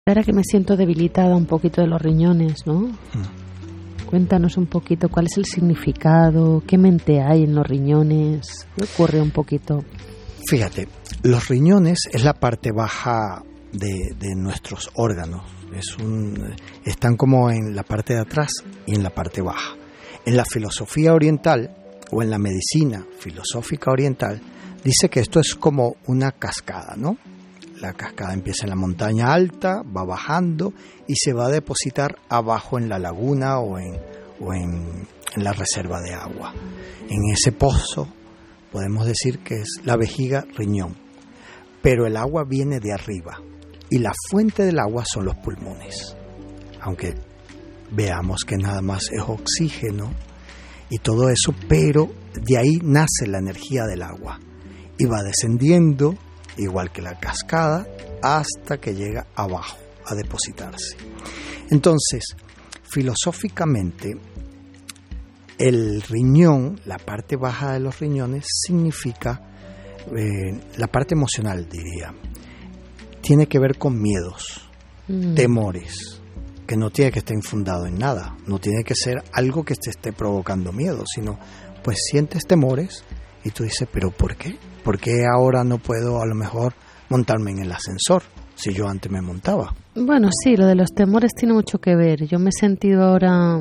Ahora que me siento debilitada un poquito de los riñones, ¿no? Cuéntanos un poquito cuál es el significado, qué mente hay en los riñones, ¿qué ocurre un poquito? Fíjate, los riñones es la parte baja de nuestros órganos. Están como en la parte de atrás y en la parte baja. En la filosofía oriental o en la medicina filosófica oriental dice que esto es como una cascada, ¿no? La cascada empieza en la montaña alta, va bajando y se va a depositar abajo en la laguna o en la reserva de agua. En ese pozo podemos decir que es la vejiga riñón, pero el agua viene de arriba y la fuente del agua son los pulmones. Aunque veamos que nada más es oxígeno y todo eso, pero de ahí nace la energía del agua y va descendiendo igual que la cascada, hasta que llega abajo a depositarse. Entonces, filosóficamente, el riñón, la parte baja de los riñones, significa la parte emocional, diría. Tiene que ver con miedos, temores, que no tiene que estar infundado en nada, no tiene que ser algo que te esté provocando miedo, sino pues sientes temores y tú dices, ¿pero por qué? ¿Por qué ahora no puedo a lo mejor montarme en el ascensor si yo antes me montaba? Bueno, sí, lo de los temores tiene mucho que ver. Yo me he sentido ahora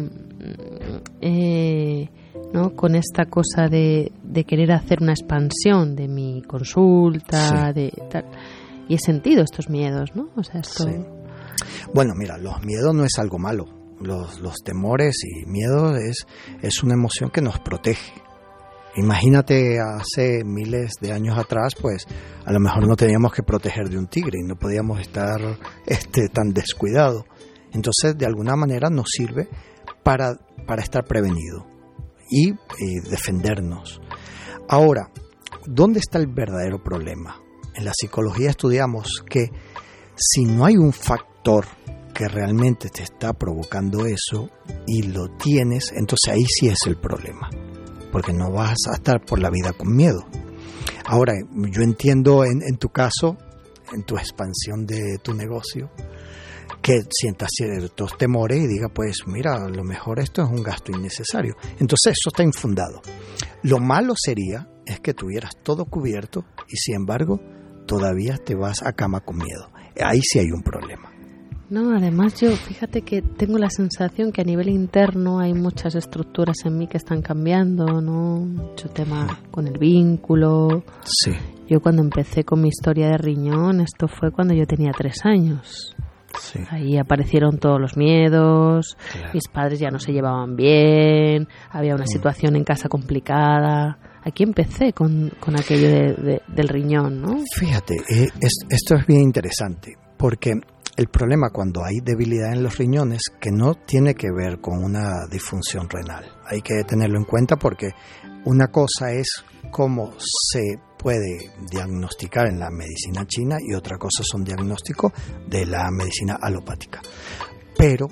¿no? con esta cosa de querer hacer una expansión de mi consulta, sí. de tal, y he sentido estos miedos, ¿no? O sea, esto... Sí. Bueno, mira, los miedos no es algo malo. Los temores y miedos es una emoción que nos protege. Imagínate hace miles de años atrás, pues a lo mejor no teníamos que proteger de un tigre y no podíamos estar tan descuidados. Entonces, de alguna manera nos sirve para estar prevenido y defendernos. Ahora, ¿dónde está el verdadero problema? En la psicología estudiamos que si no hay un factor que realmente te está provocando eso y lo tienes, entonces ahí sí es el problema. Porque no vas a estar por la vida con miedo. Ahora, yo entiendo en tu caso, en tu expansión de tu negocio, que sientas ciertos temores y diga, pues mira, a lo mejor esto es un gasto innecesario. Entonces eso está infundado. Lo malo sería es que tuvieras todo cubierto y sin embargo todavía te vas a cama con miedo. Ahí sí hay un problema. No, además yo, fíjate que tengo la sensación que a nivel interno hay muchas estructuras en mí que están cambiando, ¿no? Mucho tema con el vínculo. Sí. Yo cuando empecé con mi historia de riñón, esto fue cuando yo tenía 3 años. Sí. Ahí aparecieron todos los miedos, claro. Mis padres ya no se llevaban bien, había una situación en casa complicada. Aquí empecé con aquello del riñón, ¿no? Fíjate, esto es bien interesante, porque el problema cuando hay debilidad en los riñones que no tiene que ver con una disfunción renal. Hay que tenerlo en cuenta porque una cosa es cómo se puede diagnosticar en la medicina china y otra cosa son diagnósticos de la medicina alopática. Pero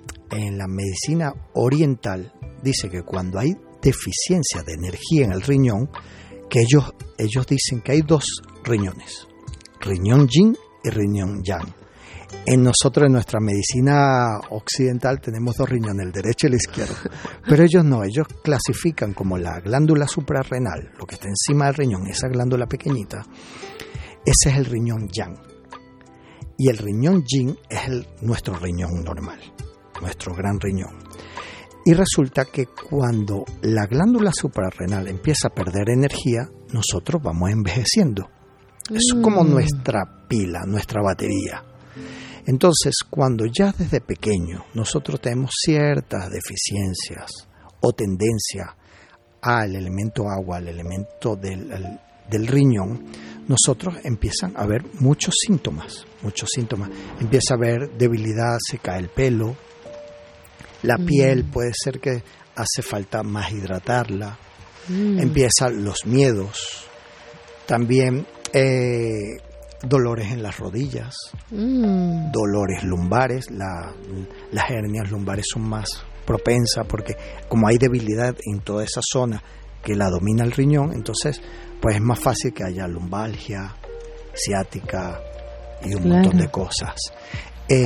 en la medicina oriental dice que cuando hay deficiencia de energía en el riñón, que ellos dicen que hay 2 riñones, riñón yin y riñón yang. En nuestra medicina occidental tenemos 2 riñones, el derecho y el izquierdo, pero ellos no, ellos clasifican como la glándula suprarrenal, lo que está encima del riñón, esa glándula pequeñita, ese es el riñón yang, y el riñón yin es nuestro riñón normal, nuestro gran riñón. Y resulta que cuando la glándula suprarrenal empieza a perder energía, nosotros vamos envejeciendo. Es como nuestra pila, nuestra batería. Entonces, cuando ya desde pequeño nosotros tenemos ciertas deficiencias o tendencia al elemento agua, al elemento del riñón, nosotros empiezan a ver muchos síntomas. Empieza a haber debilidad, se cae el pelo, la piel puede ser que hace falta más hidratarla, empiezan los miedos, también dolores en las rodillas, dolores lumbares, las hernias lumbares son más propensas porque como hay debilidad en toda esa zona que la domina el riñón, entonces pues es más fácil que haya lumbalgia, ciática y un montón de cosas.